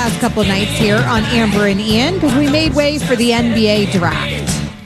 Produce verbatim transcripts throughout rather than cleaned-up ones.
last couple nights here on Amber and Ian because we made way for the N B A draft.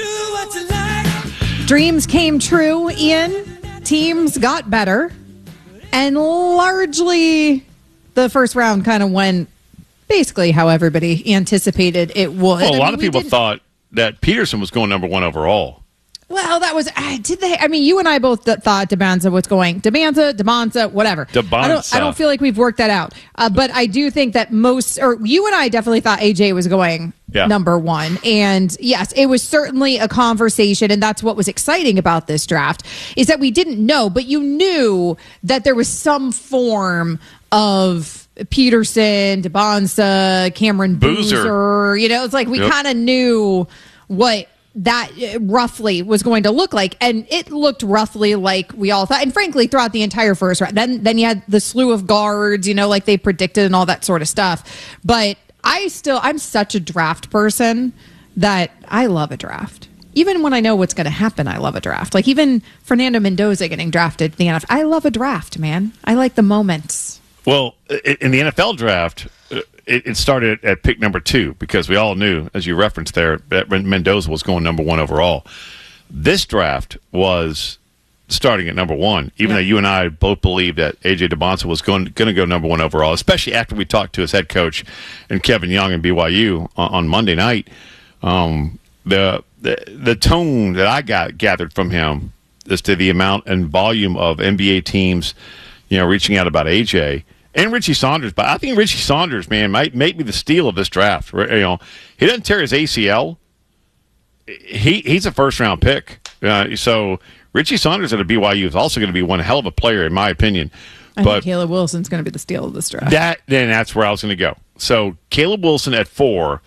Dreams came true, Ian. Teams got better. And largely the first round kind of went basically how everybody anticipated it would. Well, a I lot mean, of people didn't... thought that Peterson was going number one overall. Well, that was, uh, did they? I mean, you and I both th- thought Debanza was going. Debanza, Debanza, whatever. Debanza. I don't, I don't feel like we've worked that out. Uh, but I do think that most, or you and I definitely thought A J was going yeah. number one. And yes, it was certainly a conversation. And that's what was exciting about this draft is that we didn't know, but you knew that there was some form of Peterson, Debanza, Cameron Boozer. Boozer. You know, it's like we yep. kind of knew what that roughly was going to look like, and it looked roughly like we all thought, and frankly throughout the entire first round. Then then you had the slew of guards, you know, like they predicted and all that sort of stuff. But I still I'm such a draft person that I love a draft. Even when I know what's going to happen, I love a draft. Like even Fernando Mendoza getting drafted to the N F L. I love a draft, man. I like the moments. Well, in the N F L draft, it started at pick number two because we all knew, as you referenced there, that Mendoza was going number one overall. This draft was starting at number one, even yeah. though you and I both believed that A J Debanza was going, going to go number one overall, especially after we talked to his head coach and Kevin Young and B Y U on, on Monday night. Um, the, the the tone that I got gathered from him as to the amount and volume of N B A teams, you know, reaching out about A J. And Richie Saunders, but I think Richie Saunders, man, might, might be the steal of this draft. You know, he doesn't tear his A C L. He he's a first round pick. Uh, so Richie Saunders at a B Y U is also going to be one hell of a player, in my opinion. I but think Caleb Wilson's going to be the steal of this draft. That then that's where I was going to go. So Caleb Wilson at four.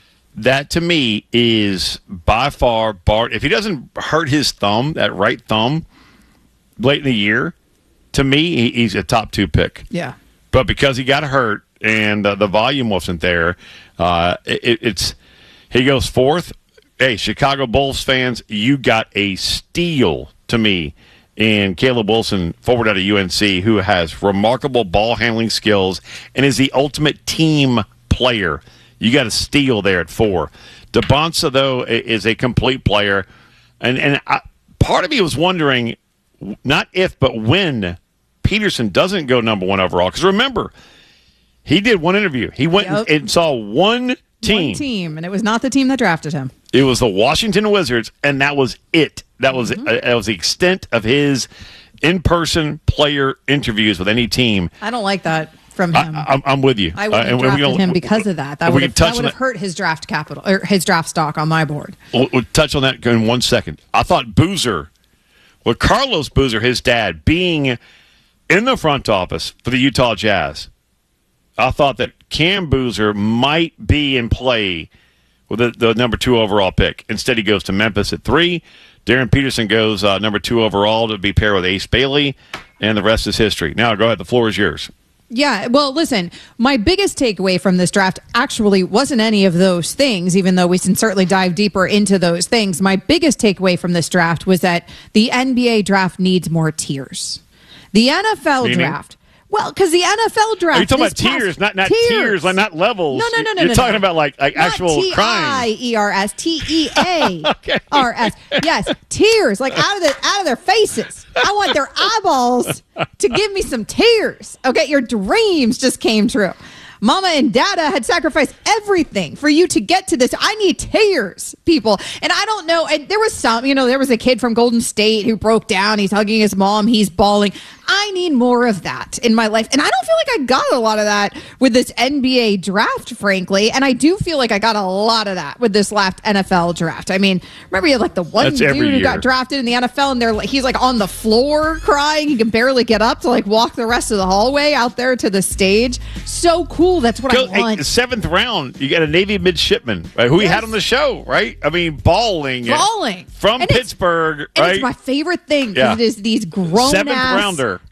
That to me is by far Bart. If he doesn't hurt his thumb, that right thumb, late in the year, to me he's a top two pick. Yeah. But because he got hurt and uh, the volume wasn't there, uh, it, it's he goes fourth. Hey, Chicago Bulls fans, you got a steal to me in Caleb Wilson, forward out of U N C, who has remarkable ball handling skills and is the ultimate team player. You got a steal there at four. Debanza, though, is a complete player. And, and I, part of me was wondering, not if, but when Peterson doesn't go number one overall. Because remember, he did one interview. He went yep. and, and saw one team. One team, and it was not the team that drafted him. It was the Washington Wizards, and that was it. That was mm-hmm. uh, that was the extent of his in-person player interviews with any team. I don't like that from him. I, I'm, I'm with you. I would have uh, drafted him because of that. That would have, that would have hurt his draft capital or his draft stock on my board. We'll, we'll touch on that in one second. I thought Boozer, with Carlos Boozer, his dad, being in the front office for the Utah Jazz, I thought that Cam Boozer might be in play with the, the number two overall pick. Instead, he goes to Memphis at three. Darren Peterson goes uh, number two overall to be paired with Ace Bailey, and the rest is history. Now, go ahead. The floor is yours. Yeah, well, listen, my biggest takeaway from this draft actually wasn't any of those things, even though we can certainly dive deeper into those things. My biggest takeaway from this draft was that the N B A draft needs more tiers. The N F L Meaning? draft. Well, because the N F L draft. Are you talking about past, tiers, not not tiers. tiers, like not levels? No, no, no, no. You're no, talking no. about like like not actual T I E R S, T E A R S. Yes, tears, like out of their out of their faces. I want their eyeballs to give me some tears. Okay, your dreams just came true. Mama and Dada had sacrificed everything for you to get to this. I need tears, people. And I don't know. And there was some, you know, there was a kid from Golden State who broke down. He's hugging his mom. He's bawling. I need more of that in my life. And I don't feel like I got a lot of that with this N B A draft, frankly. And I do feel like I got a lot of that with this last N F L draft. I mean, remember you had like the one That's dude every who year. got drafted in the N F L and they're like, he's like on the floor crying. He can barely get up to like walk the rest of the hallway out there to the stage. So cool. That's what Go, I want. Hey, seventh round, you got a Navy midshipman, right, who yes. we had on the show, right? I mean, bawling. Bawling. From and Pittsburgh, it's, right? And it's my favorite thing because yeah. it is these grown Seventh ass rounder.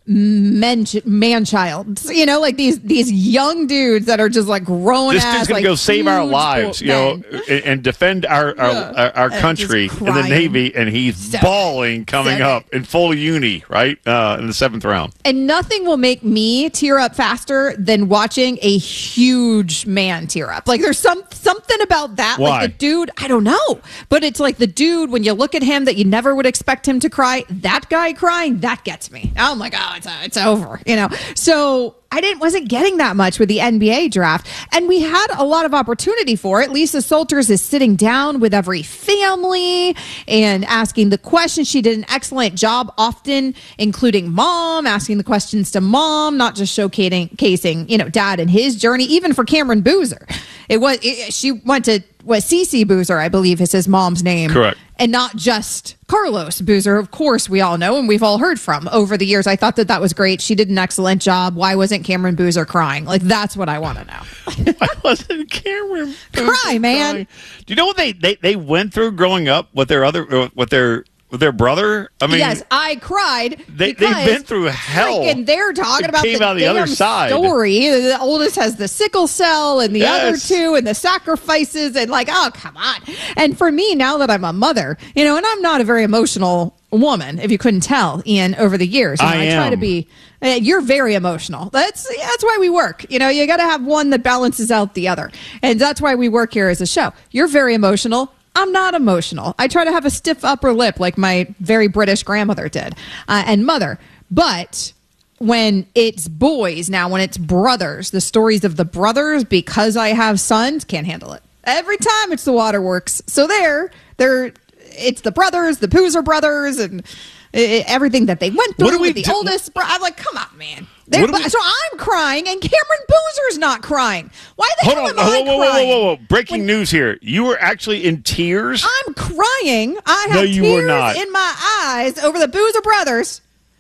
men man child, you know, like these these young dudes that are just like growing. This dude's gonna like go save our lives, you know, and, and defend our our, yeah. our, our country in the Navy, and he's Seven. bawling coming Seven. up in full uni, right uh, in the seventh round. And nothing will make me tear up faster than watching a huge man tear up. Like there's some something about that. Why? Like the dude, I don't know, but it's like the dude when you look at him that you never would expect him to cry. That guy crying, that gets me. I'm like, oh, it's it's over, you know. So I didn't wasn't getting that much with the N B A draft, and we had a lot of opportunity for it. Lisa Salters is sitting down with every family and asking the questions. She did an excellent job, often including mom, asking the questions to mom, not just showcasing, casing, you know, dad and his journey. Even for Cameron Boozer, it was it, she went to what Cece Boozer, I believe, is his mom's name, correct, and not just Carlos Boozer. Of course, we all know and we've all heard from over the years. I thought that that was great. She did an excellent job. Why wasn't Cameron Boozer crying? Like, that's what I want to know. Why wasn't Cameron Boozer cry, man? Crying? Do you know what they, they, they went through growing up with their other with their with their brother? I mean, yes, I cried. They, they've been through hell, and they're talking about the, the damn other side. story. The oldest has the sickle cell, and the yes. other two, and the sacrifices, and like, oh, come on. And for me, now that I'm a mother, you know, and I'm not a very emotional woman, if you couldn't tell, Ian, over the years. You know, I, I am. try to be. Uh, you're very emotional. That's that's why we work. You know, you got to have one that balances out the other, and that's why we work here as a show. You're very emotional. I'm not emotional. I try to have a stiff upper lip like my very British grandmother did uh, and mother. But when it's boys, now when it's brothers, the stories of the brothers, because I have sons, can't handle it. Every time it's the waterworks. So there, there, it's the brothers, the Boozer brothers, and it, everything that they went through with the do? oldest. Bro- I'm like, come on, man. We- so I'm crying, and Cameron Boozer's not crying. Why the Hold hell on. am I whoa, whoa, crying? Whoa, whoa, whoa! Breaking when, news here. You were actually in tears? I'm crying. I have no, you tears were not. in my eyes over the Boozer brothers,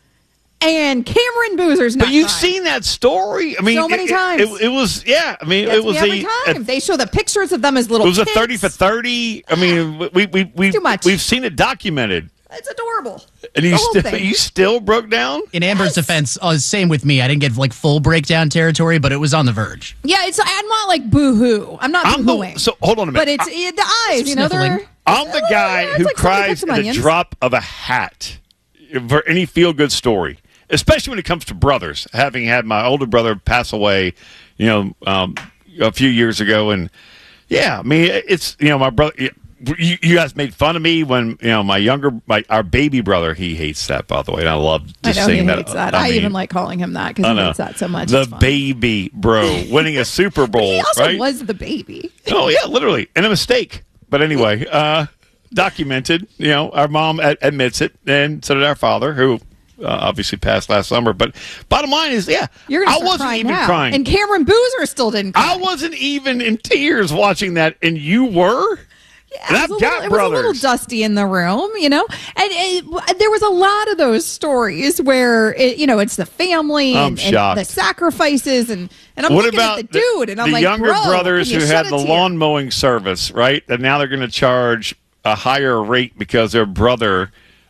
and Cameron Boozer's not But you've crying. seen that story. I mean, so many it, times. It, it, it was, yeah. I mean, That's it was me every a, time. a. They show the pictures of them as little. It was kids. a thirty for thirty. I mean, we we we Too much. we've seen it documented. It's adorable. And you still you still broke down? In Amber's yes. defense, uh, same with me. I didn't get like full breakdown territory, but it was on the verge. Yeah, it's. I'm not like boo-hoo. I'm not I'm boo-hooing. The, so hold on a minute. But it's I, the eyes, you know. They're, I'm the guy yeah, who like cries at the drop of a hat for any feel-good story, especially when it comes to brothers. Having had my older brother pass away, you know, um, a few years ago, and yeah, I mean, it's you know my brother. You, you guys made fun of me when you know my younger, my our baby brother. He hates that, by the way. And I love just I know saying he that. Hates that. I, I mean, even like calling him that because he hates that so much. The baby, bro, winning a Super Bowl. He also right? was the baby. Oh yeah, literally, and a mistake. But anyway, uh, documented. You know, our mom ad- admits it, and so did our father, who. Uh, obviously passed last summer, but bottom line is, yeah, You're gonna I wasn't crying even now. crying, and Cameron Boozer still didn't cry. I wasn't even in tears watching that, and you were. Yeah, and I've it, was got little, it brothers. was a little dusty in the room, you know, and it, there was a lot of those stories where it, you know it's the family I'm and, and the sacrifices, and and I'm what looking about at the dude, and I'm the like, younger bro, brothers can who you had shed the a tear? lawn mowing service, right? And now they're going to charge a higher rate because their brother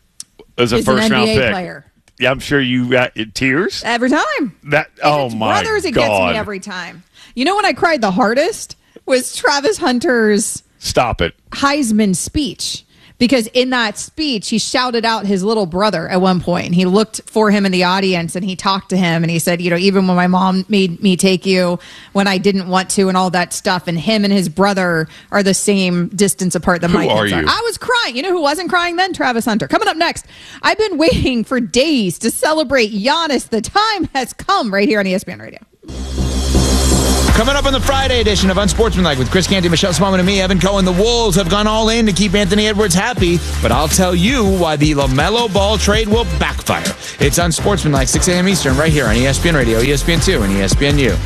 is a Is first an round N B A pick. player. Yeah, I'm sure you got tears Every time. That If oh it's my brothers, it god! gets me every time. You know when I cried the hardest was Travis Hunter's Stop it. Heisman speech. Because in that speech, he shouted out his little brother at one point. And he looked for him in the audience and he talked to him. And he said, you know, even when my mom made me take you when I didn't want to and all that stuff. And him and his brother are the same distance apart that who my are kids you? are. I was crying. You know who wasn't crying then? Travis Hunter. Coming up next, I've been waiting for days to celebrate Giannis. The time has come right here on E S P N Radio. Coming up on the Friday edition of Unsportsmanlike with Chris Canty, Michelle Smallman, and me, Evan Cohen. The Wolves have gone all in to keep Anthony Edwards happy, but I'll tell you why the LaMelo Ball trade will backfire. It's Unsportsmanlike, six a.m. Eastern, right here on E S P N Radio, E S P N two, and E S P N U.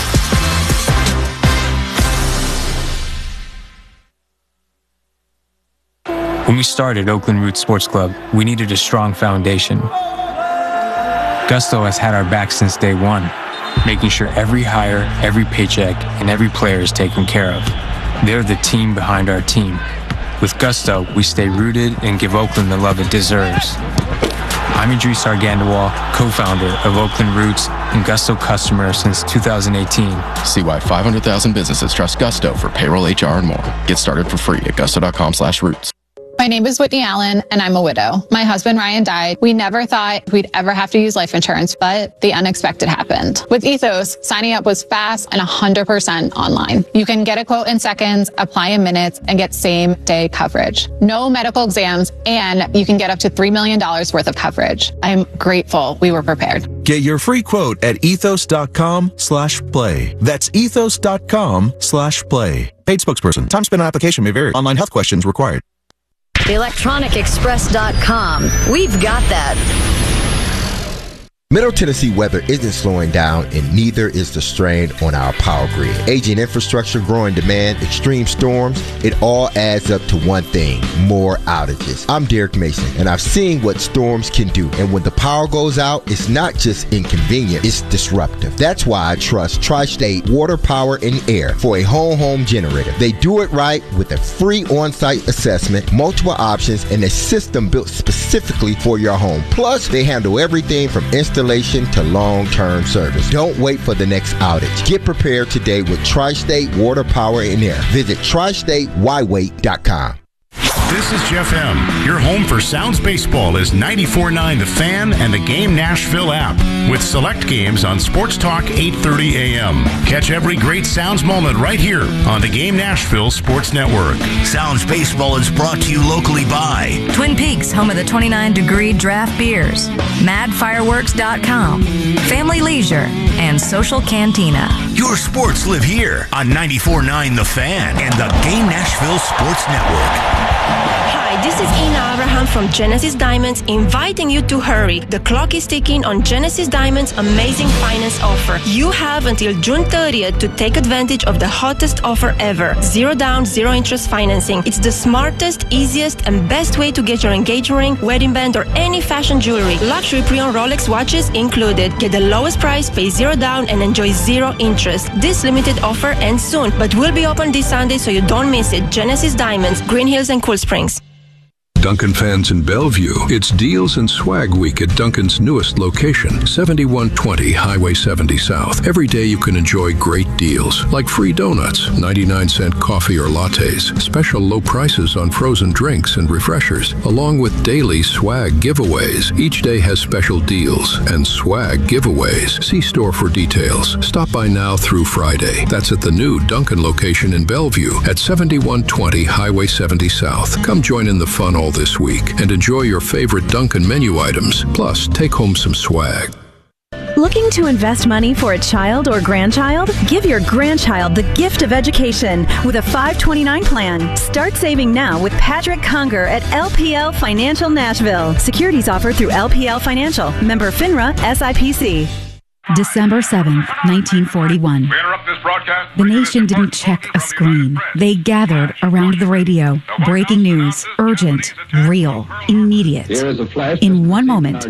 When we started Oakland Roots Sports Club, we needed a strong foundation. Gusto has had our back since day one, making sure every hire, every paycheck, and every player is taken care of. They're the team behind our team. With Gusto, we stay rooted and give Oakland the love it deserves. I'm Idris Argandawal, co-founder of Oakland Roots and Gusto customer since two thousand eighteen. See why five hundred thousand businesses trust Gusto for payroll, H R, and more. Get started for free at gusto.com slash roots. My name is Whitney Allen, and I'm a widow. My husband, Ryan, died. We never thought we'd ever have to use life insurance, but the unexpected happened. With Ethos, signing up was fast and one hundred percent online. You can get a quote in seconds, apply in minutes, and get same-day coverage. No medical exams, and you can get up to three million dollars worth of coverage. I'm grateful we were prepared. Get your free quote at ethos.com slash play. That's ethos.com slash play. Paid spokesperson. Time spent on application may vary. Online health questions required. electronic express dot com. We've got that. Middle Tennessee weather isn't slowing down, and neither is the strain on our power grid. Aging infrastructure, growing demand, extreme storms, it all adds up to one thing: more outages. I'm Derek Mason, and I've seen what storms can do. And when the power goes out, it's not just inconvenient, it's disruptive. That's why I trust Tri-State Water, Power, and Air for a home home generator. They do it right with a free on-site assessment, multiple options, and a system built specifically for your home. Plus, they handle everything from installation to long-term service. Don't wait for the next outage. Get prepared today with Tri-State Water, Power, and Air. Visit tri state y wait dot com. This is Jeff M. Your home for Sounds Baseball is ninety-four point nine The Fan and the Game Nashville app, with select games on Sports Talk eight thirty a.m. Catch every great Sounds moment right here on the Game Nashville Sports Network. Sounds Baseball is brought to you locally by Twin Peaks, home of the twenty-nine degree draft beers, mad fireworks dot com, Family Leisure, and Social Cantina. Your sports live here on ninety-four point nine The Fan and the Game Nashville Sports Network. Hi, this is Ina Abraham from Genesis Diamonds, inviting you to hurry. The clock is ticking on Genesis Diamonds' amazing finance offer. You have until June thirtieth to take advantage of the hottest offer ever. Zero down, zero interest financing. It's the smartest, easiest, and best way to get your engagement ring, wedding band, or any fashion jewelry. Luxury pre-owned Rolex watches included. Get the lowest price, pay zero down, and enjoy zero interest. This limited offer ends soon, but will be open this Sunday, so you don't miss it. Genesis Diamonds, Green Hills and Cool Springs. Duncan fans in Bellevue, it's Deals and Swag Week at Duncan's newest location, seventy-one twenty Highway seventy South. Every day you can enjoy great deals, like free donuts, ninety-nine cent coffee or lattes, special low prices on frozen drinks and refreshers, along with daily swag giveaways. Each day has special deals and swag giveaways. See store for details. Stop by now through Friday. That's at the new Duncan location in Bellevue at seventy-one twenty Highway seventy South. Come join in the fun all this week and enjoy your favorite Duncan menu items. Plus, take home some swag. Looking to invest money for a child or grandchild? Give your grandchild the gift of education with a five twenty-nine plan. Start saving now with Patrick Conger at L P L Financial Nashville. Securities offered through L P L Financial. Member FINRA S I P C. December seventh, nineteen forty-one. The nation didn't check a screen. They gathered around the radio. Breaking news, urgent, real, immediate. In one moment,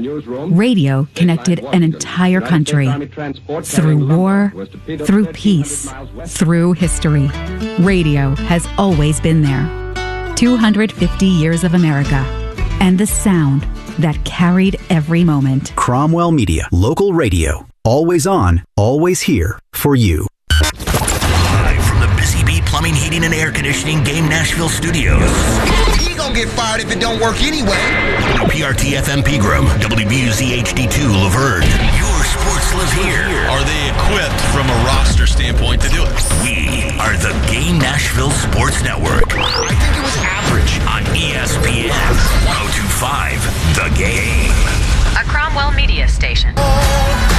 radio connected an entire country. Through war, through peace, through history. Radio has always been there. two hundred fifty years of America. And the sound that carried every moment. Cromwell Media, local radio. Always on, always here for you. Live from the Busy Bee Plumbing, Heating, and Air Conditioning Game Nashville Studios. He gonna get fired if it don't work anyway. W P R T F M Pegram, W B U Z H D two Laverne. Your sports live here. Are they equipped from a roster standpoint to do it? We are the Game Nashville Sports Network. I think it was average. On E S P N one oh two point five The Game. A Cromwell Media station. Oh.